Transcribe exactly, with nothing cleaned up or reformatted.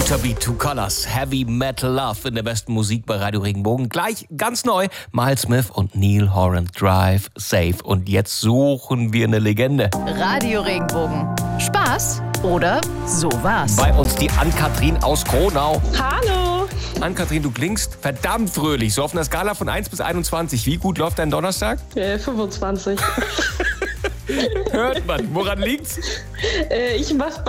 Motorbeat Two Colors, Heavy Metal Love in der besten Musik bei Radio Regenbogen. Gleich ganz neu, Miles Smith und Neil Horan, Drive Safe. Und jetzt suchen wir eine Legende. Radio Regenbogen. Spaß oder sowas? Bei uns die Ann-Kathrin aus Kronau. Hallo. Ann-Kathrin, du klingst verdammt fröhlich. So auf einer Skala von eins bis einundzwanzig. Wie gut läuft dein Donnerstag? Äh, fünfundzwanzig. Hört man. Woran liegt's? Äh, ich mach